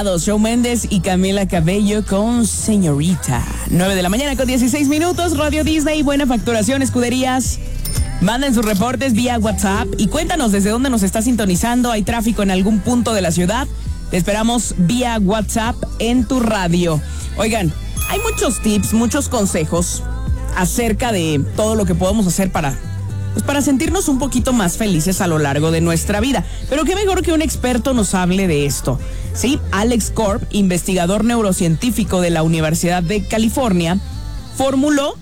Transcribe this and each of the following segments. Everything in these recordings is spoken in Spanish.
Shawn Mendes y Camila Cabello con Señorita. 9 de la mañana con 16 minutos. Radio Disney, buena facturación, escuderías. Manden sus reportes vía WhatsApp y cuéntanos desde dónde nos está sintonizando. ¿Hay tráfico en algún punto de la ciudad? Te esperamos vía WhatsApp en tu radio. Oigan, hay muchos tips, muchos consejos acerca de todo lo que podemos hacer para sentirnos un poquito más felices a lo largo de nuestra vida. Pero qué mejor que un experto nos hable de esto. Sí, Alex Korb, investigador neurocientífico de la Universidad de California, formuló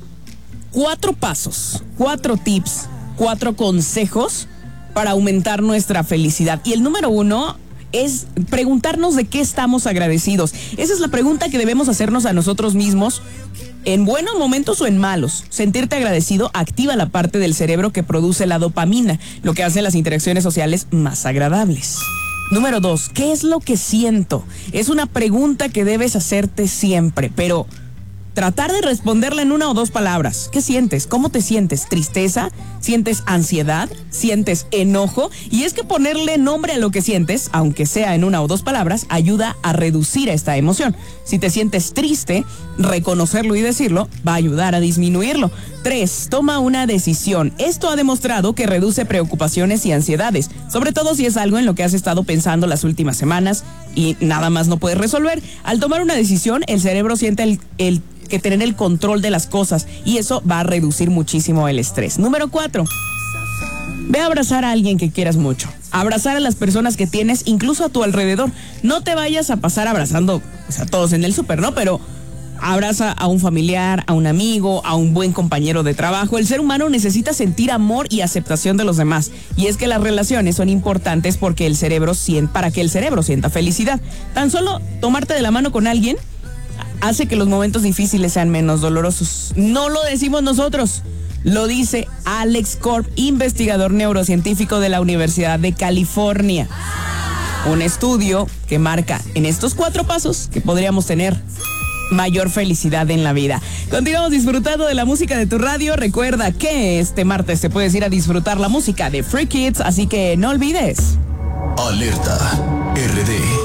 4 pasos, 4 tips, 4 consejos para aumentar nuestra felicidad. Y el número 1 es preguntarnos de qué estamos agradecidos. Esa es la pregunta que debemos hacernos a nosotros mismos en buenos momentos o en malos. Sentirte agradecido activa la parte del cerebro que produce la dopamina, lo que hace las interacciones sociales más agradables. Número 2, ¿qué es lo que siento? Es una pregunta que debes hacerte siempre, pero tratar de responderla en 1 o 2 palabras. ¿Qué sientes? ¿Cómo te sientes? ¿Tristeza? ¿Sientes ansiedad? ¿Sientes enojo? Y es que ponerle nombre a lo que sientes, aunque sea en 1 o 2 palabras, ayuda a reducir esta emoción. Si te sientes triste, reconocerlo y decirlo va a ayudar a disminuirlo. 3, toma una decisión. Esto ha demostrado que reduce preocupaciones y ansiedades, sobre todo si es algo en lo que has estado pensando las últimas semanas y nada más no puedes resolver. Al tomar una decisión, el cerebro siente que tener el control de las cosas y eso va a reducir muchísimo el estrés. Número 4, ve a abrazar a alguien que quieras mucho. Abrazar a las personas que tienes, incluso a tu alrededor. No te vayas a pasar abrazando a todos en el súper, ¿no? Pero abraza a un familiar, a un amigo, a un buen compañero de trabajo. El ser humano necesita sentir amor y aceptación de los demás. Y es que las relaciones son importantes para que el cerebro sienta felicidad. Tan solo tomarte de la mano con alguien hace que los momentos difíciles sean menos dolorosos. No lo decimos nosotros, lo dice Alex Korb, investigador neurocientífico de la Universidad de California. Un estudio que marca en estos 4 pasos que podríamos tener mayor felicidad en la vida. Continuamos disfrutando de la música de tu radio. Recuerda que este martes te puedes ir a disfrutar la música de Free Kids, así que no olvides. Alerta RD.